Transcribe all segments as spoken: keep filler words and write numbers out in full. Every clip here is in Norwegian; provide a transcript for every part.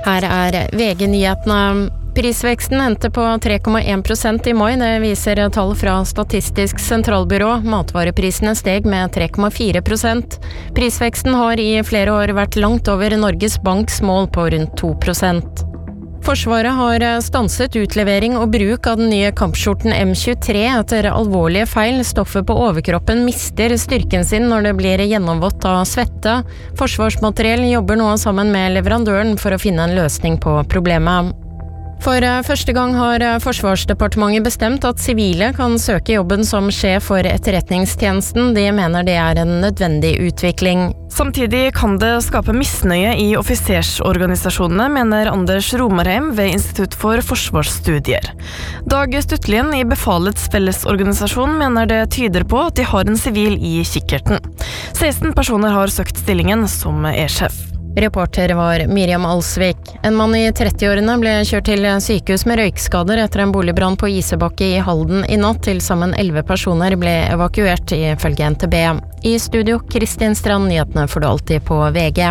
Her er V G-nyhetene. Prisveksten endte på tre komma en prosent i mai, det viser tall fra Statistisk sentralbyrå. Matvareprisene steg med tre komma fire prosent. Prisveksten har i flere år vært langt over Norges Banks mål på rundt to prosent. Forsvaret har stanset utlevering og bruk av den nye kampskjorten M tjuetre etter alvorlige feil. Stoffet på overkroppen mister styrken sin når det blir gjennomvått av svette. Forsvarsmateriell jobber nå sammen med leverandøren for å finne en løsning på problemet. For første gang har Forsvarsdepartementet bestemt at sivile kan søke jobben som sjef for etterretningstjenesten. De mener det er en nødvendig utvikling. Samtidig kan det skape misnøye i offisersorganisasjonene, mener Anders Romarheim ved Institutt for Forsvarsstudier. Dag Stuttlien i Befalets fellesorganisasjon mener det tyder på at de har en sivil i kikkerten. seksten personer har søkt stillingen som E-sjef. Reporter var Miriam Alsvik. En mann i trettiårene ble kjørt til sykehus med røykskader etter en boligbrann på Isebakke i Halden i natt. Til sammen elleve personer ble evakuert ifølge N T B. I studio, Kristin Strand, nyhetene får du alltid på V G.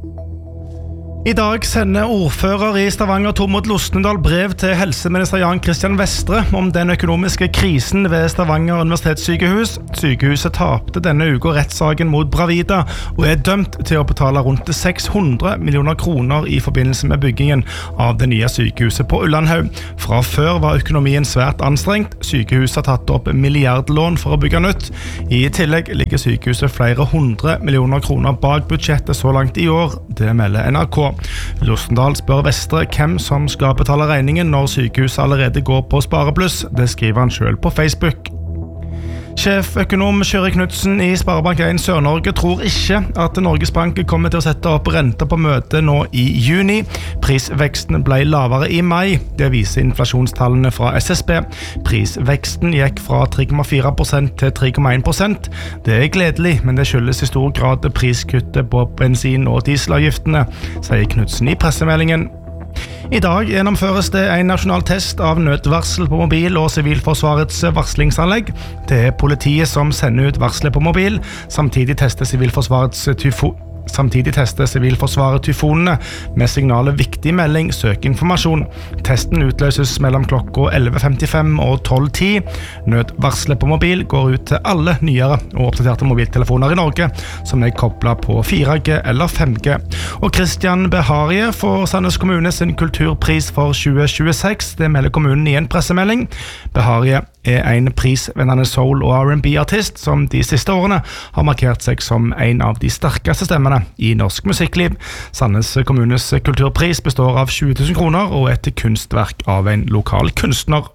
I dag sender ordfører i Stavanger Tormod Losnedal brev til helseminister Jan Christian Vestre om den økonomiske krisen ved Stavanger universitetssykehus. Sykehuset tapte denne uka rettssaken mot Bravida og er dømt til å betale rundt seks hundre millioner kroner i forbindelse med byggingen av det nye sykehuset på Ullandhaug. Fra før var økonomien svært anstrengt. Sykehuset har tatt opp milliardlån for å bygge nytt. I tillegg ligger sykehuset flere hundre millioner kroner bak budsjettet så langt i år. Det melder N R K. Losnedal spør Vestre hvem som skal betale regningen når sykehuset allerede går på sparepluss. Det skriver han selv på Facebook. Sjeføkonom Kjøri Knudsen i Sparebank en Sør-Norge tror ikke at Norges Bank kommer til å sette opp renter på møtet nå i juni. Prisveksten ble lavere i mai. Det viser inflasjonstallene fra S S B. Prisveksten gikk fra tre komma fire prosent til tre komma en prosent. Det er gledelig, men det skyldes i stor grad priskuttet på bensin- og dieselavgiftene, sier Knudsen i pressemeldingen. I dag gjennomføres det en nasjonal test av nødvarsel på mobil og Sivilforsvarets varslingsanlegg. Det er politiet som sender ut varsler på mobil. Samtidig tester Sivilforsvarets tyfo Samtidig tester Sivilforsvaret tyfonene med signalet viktig melding, søk informasjon. Testen utløses mellom klokka elleve femtifem og tolv ti. Nødvarslet på mobil går ut til alle nyere og oppdaterte mobiltelefoner i Norge som er koblet på fire G eller fem G. Og Christian Beharie får Sandnes kommune sin kulturpris for tjue tjueseks. Det melder kommunen i en pressemelding. Beharie er en prisvennende soul- og R and B-artist som de siste årene har markert seg som en av de sterkeste stemmene i norsk musikkliv. Sandnes kommunes kulturpris består av tjue tusen kroner og et kunstverk av en lokal kunstner.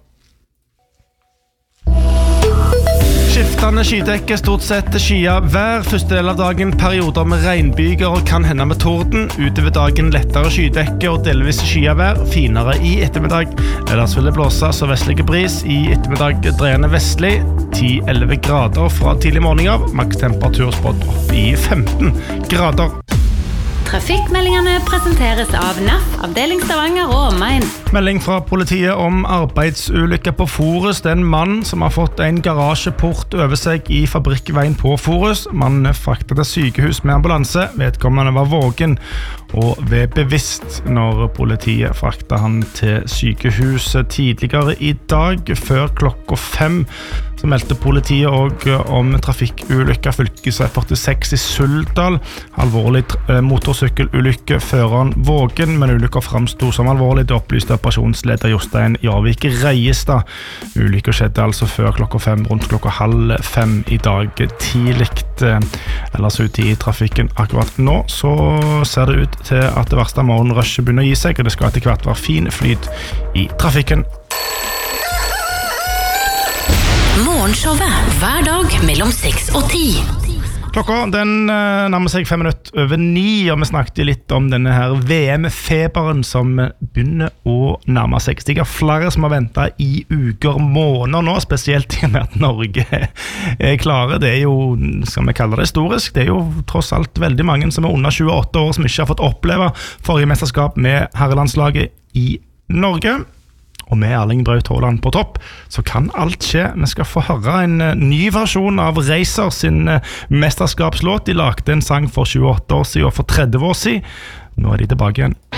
Skiftende skydekke, stort sett skya hver første del av dagen, perioder med regnbyger og kan hende med torden. Utover dagen lettere skydekke og delvis skya vær, finere i ettermiddag. Ellers vil det blåse så vestlige bris, i ettermiddag dreiende vestlig, ti til elleve grader fra tidlig morgen av, maks temperatur spådd opp i femten grader. Trafikkmeldingene presenteres av N A F, avdeling Stavanger og omegn. Melding fra politiet om arbeidsulykke på Forus. Det er en mann som har fått en garasjeport over seg i fabrikkveien på Forus. Mannen fraktet til sykehus med ambulanse. Vedkommende var vågen og ved bevisst når politiet fraktet han til sykehuset tidligere i dag. Før klokka fem så meldte politiet også om trafikkulykke fylkesvei førtiseks i Suldal. Alvorlig motorsykkelulykke, føreren vågen, men ulykken fremstod som alvorlig. Det opplyste operasjonsleder Jostein Jarvik Reiestad. Ulykken skjedde altså før klokka fem, rundt klokka halv fem i dag tidligt. Ellers ute i trafikken akkurat nå, så ser det ut til at det verste morgenrushet begynner å gi seg, og det skal etter hvert være fin flyt i trafikken. Morgenshowet hver dag mellom seks og ti. Klokka den uh, nærmer seg fem minutter over ni, og vi snakket litt om denne her V M-feberen som begynner å nærme seg. Det er flere som har ventet i uker, måneder nå, spesielt i og med at Norge er klare. Det er jo, skal vi kalle det historisk, det er jo tross alt veldig mange som er under tjueåtte år som ikke har fått oppleve forrige mesterskap med herrelandslaget i Norge. Og med Erling Braut Haaland på topp, så kan alt skje. Vi skal få høre en ny versjon av Racer sin mesterskapslåt. De lagde en sang for tjueåtte år siden og for tretti år siden. Nå er de tilbake igjen.